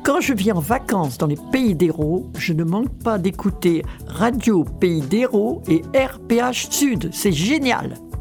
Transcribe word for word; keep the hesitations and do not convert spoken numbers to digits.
Quand je vis en vacances dans les Pays d'Hérault, je ne manque pas d'écouter Radio Pays d'Hérault et R P H Sud. C'est génial!